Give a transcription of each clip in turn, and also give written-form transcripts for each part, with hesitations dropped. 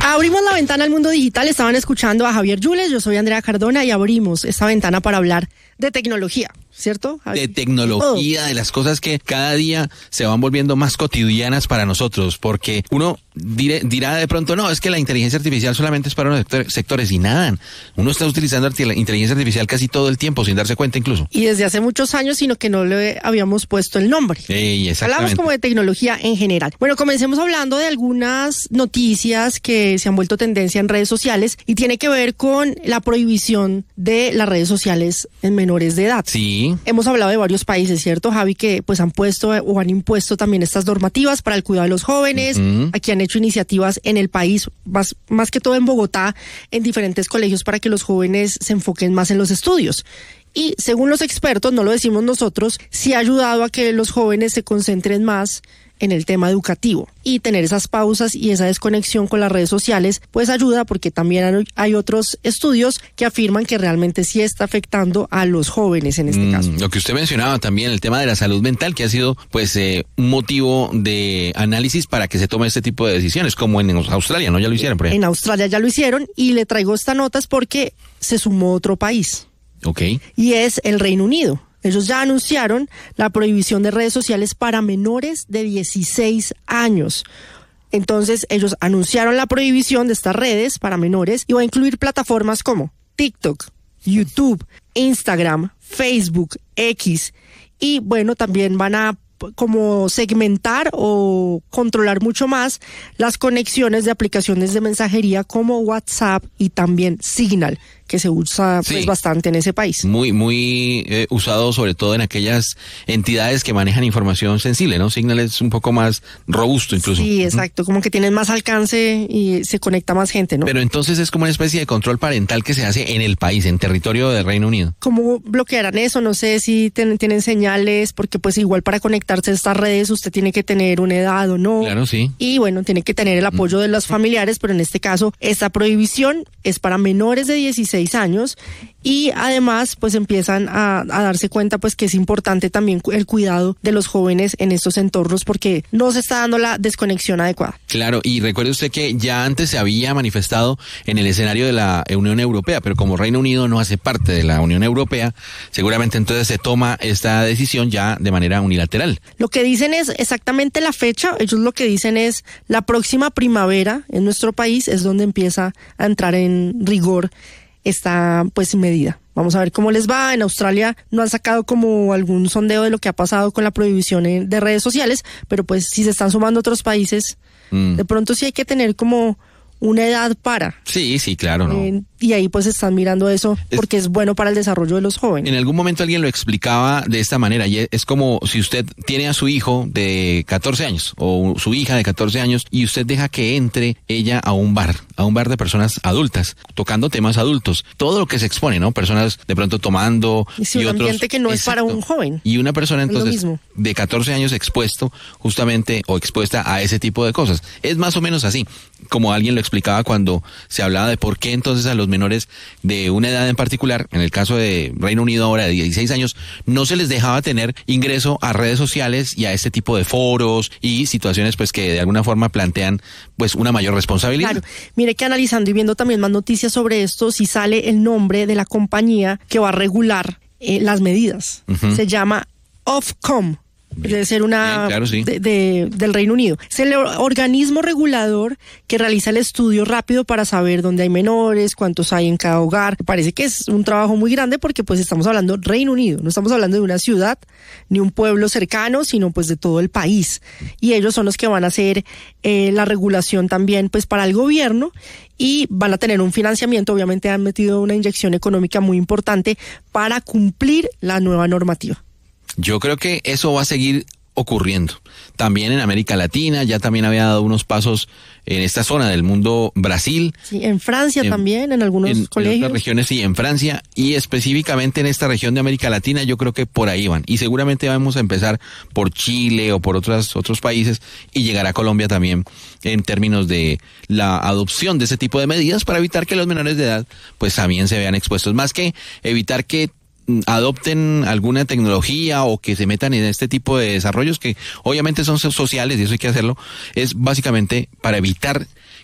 Abrimos la ventana al mundo digital. Estaban escuchando a Javier Yules, yo soy Andrea Cardona y abrimos esta ventana para hablar de tecnología, ¿cierto, Javier? De tecnología, de las cosas que cada día se van volviendo más cotidianas para nosotros, porque uno dirá de pronto, no, es que la inteligencia artificial solamente es para unos sectores y nada. Uno está utilizando la inteligencia artificial casi todo el tiempo, sin darse cuenta incluso. Y desde hace muchos años, sino que no le habíamos puesto el nombre. Hablamos como de tecnología en general. Bueno, comencemos hablando de algunas noticias que se han vuelto tendencia en redes sociales y tiene que ver con la prohibición de las redes sociales en menores de edad. Sí. Hemos hablado de varios países, ¿cierto, Javi? Que pues han puesto o han impuesto también estas normativas para el cuidado de los jóvenes. Aquí han hecho iniciativas en el país, más que todo en Bogotá, en diferentes colegios para que los jóvenes se enfoquen más en los estudios. Y según los expertos, no lo decimos nosotros, sí ha ayudado a que los jóvenes se concentren más en el tema educativo, y tener esas pausas y esa desconexión con las redes sociales pues ayuda, porque también hay otros estudios que afirman que realmente sí está afectando a los jóvenes en este caso. Lo que usted mencionaba también, el tema de la salud mental, que ha sido pues un motivo de análisis para que se tome este tipo de decisiones, como en Australia, ¿no? Ya lo hicieron, por ejemplo. En Australia ya lo hicieron, y le traigo esta nota es porque se sumó otro país. Okay. Y es el Reino Unido. Ellos ya anunciaron la prohibición de redes sociales para menores de 16 años. Entonces, ellos anunciaron la prohibición de estas redes para menores y va a incluir plataformas como TikTok, YouTube, Instagram, Facebook, X. Y bueno, también van a como segmentar o controlar mucho más las conexiones de aplicaciones de mensajería como WhatsApp y también Signal, que se usa pues bastante en ese país. Muy usado sobre todo en aquellas entidades que manejan información sensible, ¿no? Signal es un poco más robusto incluso. Sí, exacto, como que tienen más alcance y se conecta más gente, ¿no? Pero entonces es como una especie de control parental que se hace en el país, en territorio del Reino Unido. ¿Cómo bloquearán eso? No sé si tienen señales, porque pues igual para conectarse a estas redes usted tiene que tener una edad o no. Claro, sí. Y bueno, tiene que tener el apoyo de los familiares, pero en este caso esta prohibición es para menores de 16 años, y además pues empiezan a darse cuenta pues que es importante también el cuidado de los jóvenes en estos entornos, porque no se está dando la desconexión adecuada. Claro, y recuerde usted que ya antes se había manifestado en el escenario de la Unión Europea, pero como Reino Unido no hace parte de la Unión Europea, seguramente entonces se toma esta decisión ya de manera unilateral. Lo que dicen es exactamente la fecha. Ellos lo que dicen es la próxima primavera en nuestro país es donde empieza a entrar en rigor esta pues medida. Vamos a ver cómo les va. En Australia no han sacado como algún sondeo de lo que ha pasado con la prohibición de redes sociales, pero pues si se están sumando otros países, de pronto sí hay que tener como una edad para. Sí, claro, ¿no? Y ahí pues están mirando eso porque es bueno para el desarrollo de los jóvenes. En algún momento alguien lo explicaba de esta manera, y es como si usted tiene a su hijo de 14 años o su hija de 14 años y usted deja que entre ella a un bar de personas adultas, tocando temas adultos. Todo lo que se expone, ¿no? Personas de pronto tomando y un ambiente que no es para un joven. Y una persona entonces de 14 años expuesto justamente o expuesta a ese tipo de cosas. Es más o menos así, como alguien lo explicaba cuando se hablaba de por qué entonces a los menores de una edad en particular, en el caso de Reino Unido ahora de 16 años, no se les dejaba tener ingreso a redes sociales y a este tipo de foros y situaciones pues que de alguna forma plantean pues una mayor responsabilidad. Claro, mire que analizando y viendo también más noticias sobre esto, si sale el nombre de la compañía que va a regular las medidas. Se llama Ofcom. Debe ser una claro, sí. del Reino Unido. Es el organismo regulador que realiza el estudio rápido para saber dónde hay menores, cuántos hay en cada hogar. Me parece que es un trabajo muy grande porque pues estamos hablando Reino Unido, no estamos hablando de una ciudad ni un pueblo cercano, sino pues de todo el país. Y ellos son los que van a hacer la regulación también pues para el gobierno, y van a tener un financiamiento. Obviamente han metido una inyección económica muy importante para cumplir la nueva normativa. Yo creo que eso va a seguir ocurriendo. También en América Latina, ya también había dado unos pasos en esta zona del mundo, Brasil. Sí, en Francia también, en algunos colegios. En otras regiones, sí, en Francia, y específicamente en esta región de América Latina, yo creo que por ahí van. Y seguramente vamos a empezar por Chile o por otros países y llegar a Colombia también en términos de la adopción de ese tipo de medidas para evitar que los menores de edad pues también se vean expuestos. Más que evitar que adopten alguna tecnología o que se metan en este tipo de desarrollos que obviamente son sociales y eso hay que hacerlo, es básicamente para evitar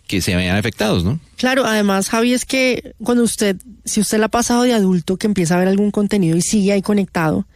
que se vean afectados, ¿no? Claro, además, Javi, es que si usted la ha pasado de adulto que empieza a ver algún contenido y sigue ahí conectado,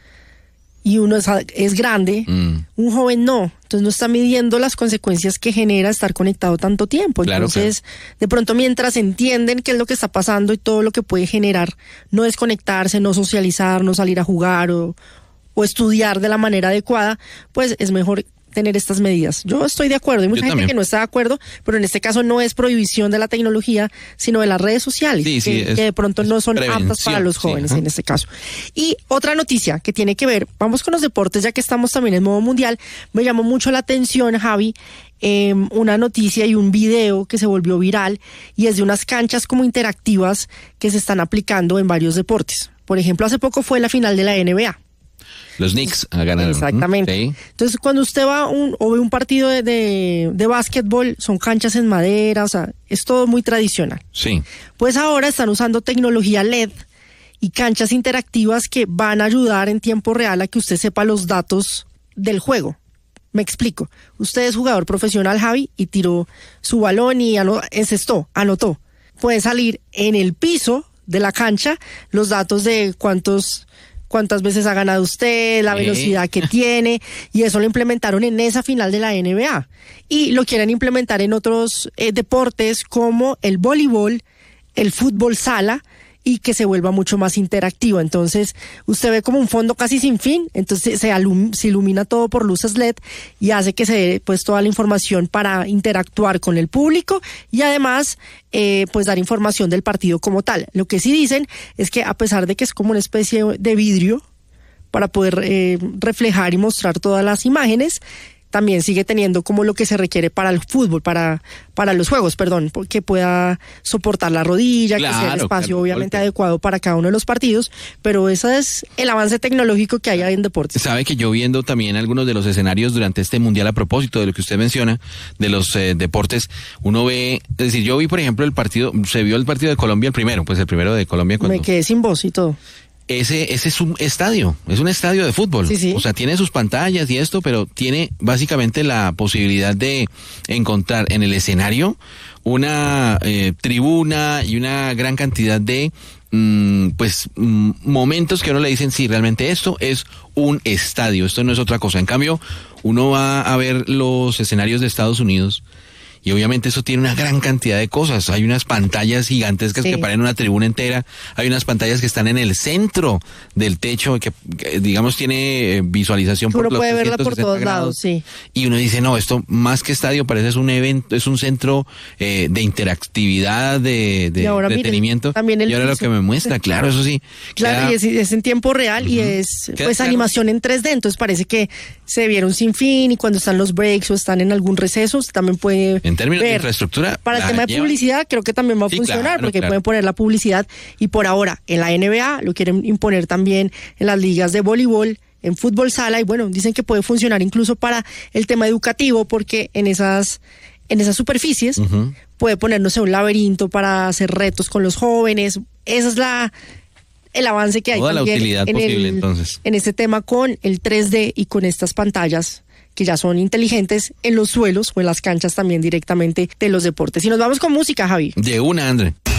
y uno es grande, un joven no. Entonces no está midiendo las consecuencias que genera estar conectado tanto tiempo. Claro, entonces, de pronto mientras entienden qué es lo que está pasando y todo lo que puede generar, no desconectarse, no socializar, no salir a jugar o estudiar de la manera adecuada, pues es mejor tener estas medidas. Yo estoy de acuerdo, hay mucha gente que no está de acuerdo, pero en este caso no es prohibición de la tecnología, sino de las redes sociales, que de pronto no son aptas para los jóvenes en este caso. Y otra noticia que tiene que ver, vamos con los deportes, ya que estamos también en modo mundial, me llamó mucho la atención, Javi, una noticia y un video que se volvió viral, y es de unas canchas como interactivas que se están aplicando en varios deportes. Por ejemplo, hace poco fue la final de la NBA. Los Knicks ganaron. Exactamente. Sí. Entonces, cuando usted va o ve un partido de básquetbol, son canchas en madera, o sea, es todo muy tradicional. Sí. Pues ahora están usando tecnología LED y canchas interactivas que van a ayudar en tiempo real a que usted sepa los datos del juego. Me explico. Usted es jugador profesional, Javi, y tiró su balón y encestó, anotó. Puede salir en el piso de la cancha los datos de cuántas veces ha ganado usted, la velocidad que tiene, y eso lo implementaron en esa final de la NBA. Y lo quieren implementar en otros deportes como el voleibol, el fútbol sala, y que se vuelva mucho más interactivo. Entonces, usted ve como un fondo casi sin fin, entonces se ilumina todo por luces LED y hace que se dé pues toda la información para interactuar con el público y además pues dar información del partido como tal. Lo que sí dicen es que a pesar de que es como una especie de vidrio para poder reflejar y mostrar todas las imágenes, también sigue teniendo como lo que se requiere para el fútbol, para los juegos, perdón, que pueda soportar la rodilla, que sea el espacio obviamente adecuado para cada uno de los partidos, pero ese es el avance tecnológico que hay en deportes. Sabe que yo viendo también algunos de los escenarios durante este mundial, a propósito de lo que usted menciona, de los deportes, uno ve, es decir, yo vi por ejemplo se vio el partido de Colombia, el primero de Colombia. Me quedé sin voz y todo. Ese es un estadio de fútbol. Sí. O sea, tiene sus pantallas y esto, pero tiene básicamente la posibilidad de encontrar en el escenario una tribuna y una gran cantidad de momentos que uno le dicen, sí, realmente esto es un estadio, esto no es otra cosa. En cambio, uno va a ver los escenarios de Estados Unidos y obviamente eso tiene una gran cantidad de cosas. Hay unas pantallas gigantescas que parecen una tribuna entera. Hay unas pantallas que están en el centro del techo que digamos tiene visualización por los 360 puede verla por todos lados, sí. Y uno dice, no, esto más que estadio parece es un evento, es un centro de interactividad, de entretenimiento. También y ahora lo que me muestra, claro, eso sí. Claro, y es en tiempo real y es pues animación en 3D, entonces parece que se vieron sin fin y cuando están los breaks o están en algún receso, también puede en términos de infraestructura. Para el tema de publicidad creo que también va a funcionar, porque pueden poner la publicidad y por ahora en la NBA lo quieren imponer también en las ligas de voleibol, en fútbol sala y bueno, dicen que puede funcionar incluso para el tema educativo porque en esas superficies puede ponernos un laberinto para hacer retos con los jóvenes. Esa es el avance que hay toda también la utilidad posible, entonces. En este tema con el 3D y con estas pantallas que ya son inteligentes en los suelos o en las canchas también directamente de los deportes. Y nos vamos con música, Javi. De una, André.